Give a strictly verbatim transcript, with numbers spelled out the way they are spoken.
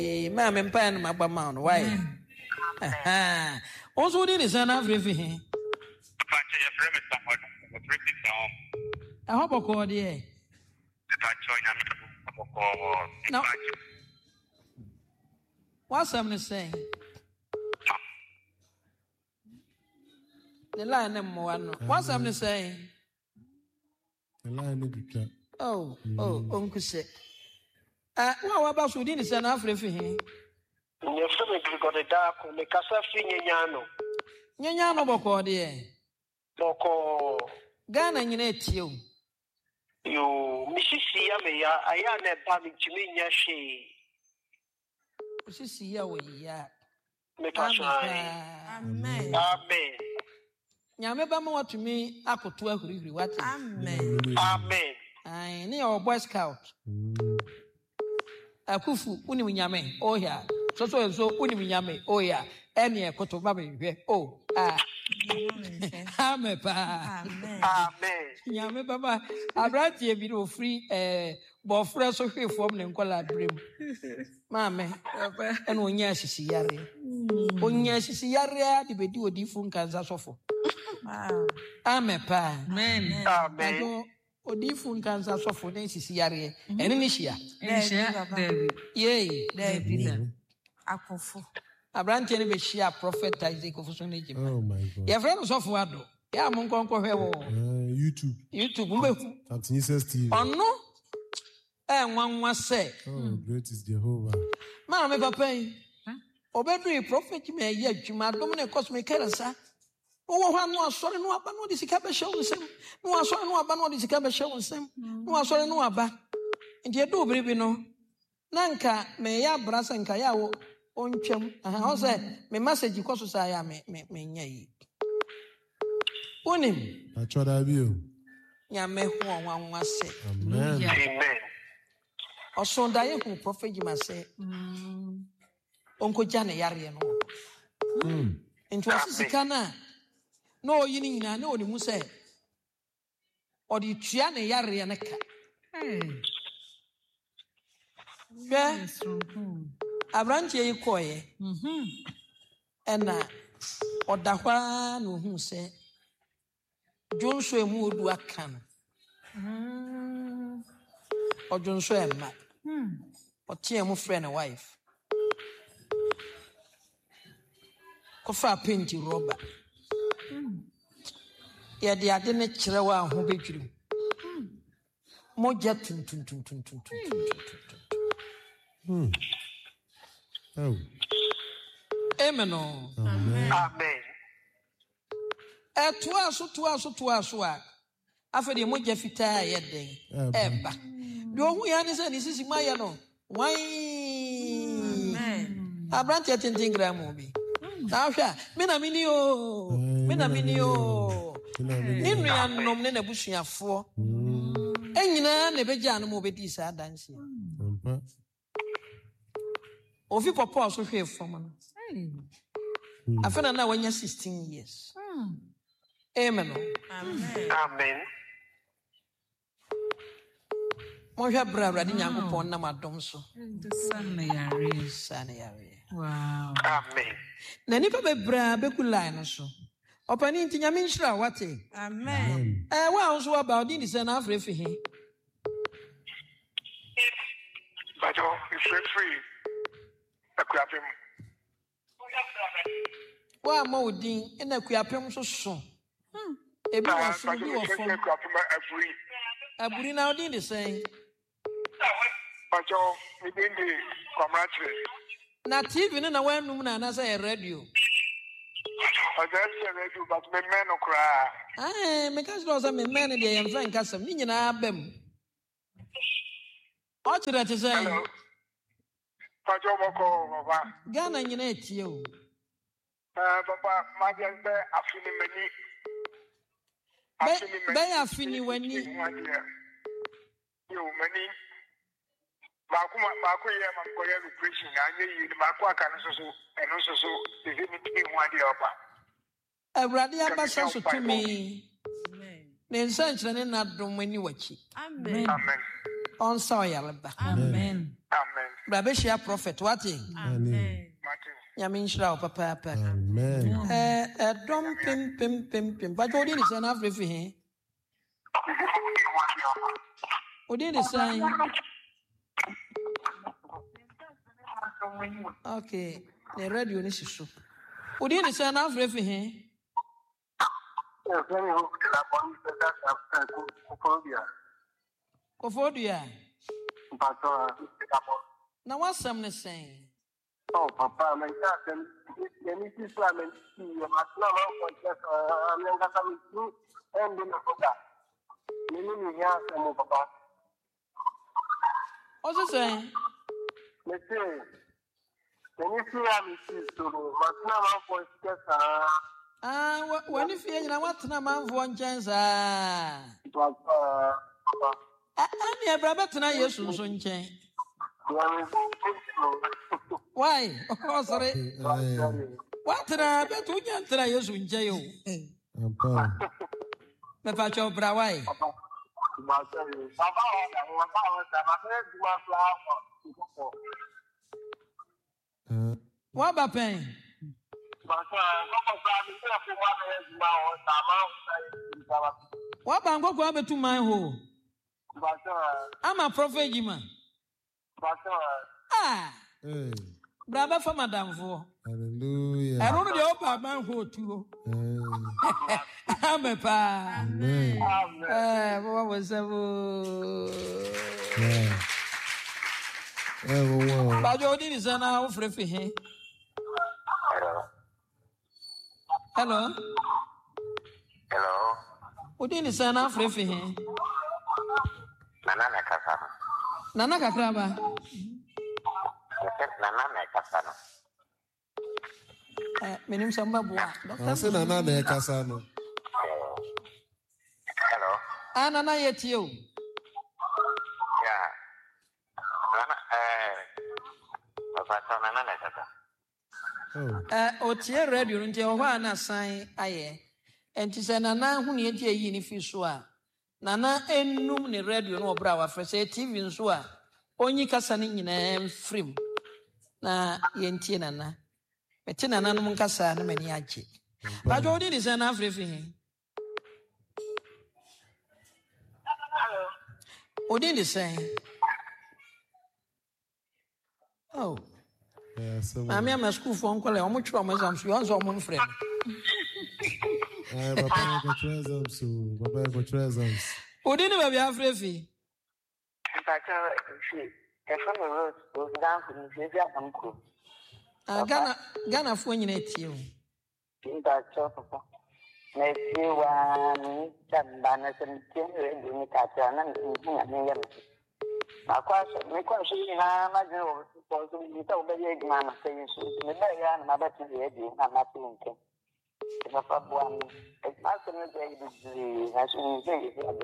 ma me mpa na maba ma no why ah also did is an everything but your friend is someone the pretty down I hope I call there the join am no what's I'm saying the line number one what's I'm saying the line is oh oh uncle say ah what about so did is an everything Nye feme grigode da ko me kasa fi nyanyano. Nyanyano boko de. Boko Ghana nyina etie o. Yo misisi ya me ya aya na ba mi timi nya hwe. Misisi ya we ya. Me kasa. Amen. Amen. Nyame ba ma watumi akoto ahurihuri wate. Amen. Amen. Ai ne o boy scout. Akufu uni nyame oh ya. So so so uni nyame oh ya. Ene ekoto ba me hwe. Oh ah. Amen pa. Amen. Nyame baba abrati bi no free eh bo frɛ so hwe fom ne nkola brem. Mame ene onya sisi yare. Onya sisi yare de bedi odifu nkanza sofo. Wow. Amen pa. Amen. Amen. Odifu nkanza sofo ne sisi yare. Ene ni hia. Hia David. Yey, David. Akofo. Abrante ne be hia prophet Isaac ofuso ne jima. Oh my God. Your friend sofo ado. Ya mo nkonko hwe wo. YouTube. YouTube mbehu. At Jesus T V. Ono eh nwanwa se. Oh, great is Jehovah. Ma me papa yi. Obedu prophet me ye adwuma dom ne cosmic kerasa. Wo ho anu asore no aba no de sika be hye wo nsem. No asore no aba no de sika be hye wo nsem. No asore no aba. Nti edo biribi no. Nanka me ya brasa nka ya wo ontwam. Aha o se me message ko so sa ya me me me nya yi. Unim. Achoda bi o. Nyame ho wanwa se. Amen. Amen. Osonda ye hu prophet Jima se. Mm. Onko jane yare no. Mm. Nti asisika na na oyini nyina na oni mu se. Odi tua ne yare ne ka. Hey. Yes. Abranti yi koye. Mhm. Ena odahwa no hu se. Jonso emu odu aka no. Mm. Ojonso emma. Hmm. Otie emu friend wife. Kofa penti rubber. Hmm. Ya de ade ne kirewa ho bedwiri. Hmm. Moja tun tun tun tun tun tun tun. Hmm. Oh. Amen. Amen. Amen. E toa so toa so toa so a afede moja fitaa ye den eba de ohu ya ne se ne sisi maye no wan Amen. Abrante tintin gram bi na hwa me na mini o me na mini o ni nua nom ne na busuafo enyina na beja no mo bedi sa danse Ampa. ofi popo so hwe fom no afena na wanya sixteen years. Amen. Amen. Amen. Mo hwa bra bra de Nyankopon na madom so. Sana yare. Sana yare. Wow. Amen. Na nipa be bra be kulai no so. Opani nti Nyame nhira wate. Amen. Eh wa so about din se na afre fi he. Bajo, if free. Akrapem. Wa ma odin e na kuapem so so. Ebi wa so bi wo fom. Aburi na odin de sen. Bajo, we didn't do comrade. Na T V na wa num na na say radio. Bajo, radio but me men no cry. Ah, me ka so say me men de yem fan kasam ni nyina abem. O tire te say. Bajo moko baba. Ghana nyina etie o. Eh papa, ma je be afini mani. Be be afini wani. Yo mani. Ma kuma ma ko ye ma ko ye operation anye yi ma ko aka no so so eno so so e mi ti hu ade oba. Awurade abasa so tumi. Amen. Ne nsa nkyerɛ ne na dom ani wachi. Amen. Amen. On saw yalba. Amen. Amen. Brabeshia prophet, what? Amen. Yamin Shroud, Papa. Amen. Eh, don't pim, pim, pim, pim. But what is an everything? What did it say? Okay, the radio is so. What did it say? An everything? Kofodia. Now, what's some saying? Oh, Papa, my God, the meeting is like you must not contest a younger family and in a Papa. You hear some Papa. What's it saying? Let's say, when you see I'm to must not contest. Ah, when you feel you want to man for one chance, ah, It was, uh, I never better than you soon change. Why? Oh, sorry. What did I bet we can't try you soon jail? Papa. The Pacho Brawai. Uh, What about pain? What about go go to my home? I'm a prophet, man. Ah, hey. brother for Madame for. Hallelujah. I don't know the open man who to. Hey. I'm a pa. Amen. Eh, what was that? Yeah. Everyone. But you didn't say now for him. Hello. Hello. Who didn't say now for him? Nana Nakasano. Nana Kakraba. Nana Nakasano. Eh, my name's Sambabua. I said, I'm not Casano. Hello. Ah, Nana yet you. Yeah. Nana, eh, Papa, Nana Nakasano. Oh. Eh, o tie radio nti o hwa na san aye. Enti se Nana hu ne etie yi ni fi so a. Nana enum ne radio no obra wa frese T V nso a. Onyi kasa ne nyina mfrim. Na yentie Nana. Meti Nana no nkasa na mani agye. Ba jo di se na afrefi he. Hello. Odi di se. Oh. Yeah, so. Na me am school for nkole omo twro omo exam so yon so omo mfrem. Eh, Papa, go treasure so. Papa, go treasure. Odi ni ba bi afrefi. Ah, Ghana Ghana fo nyina etie o. Papa,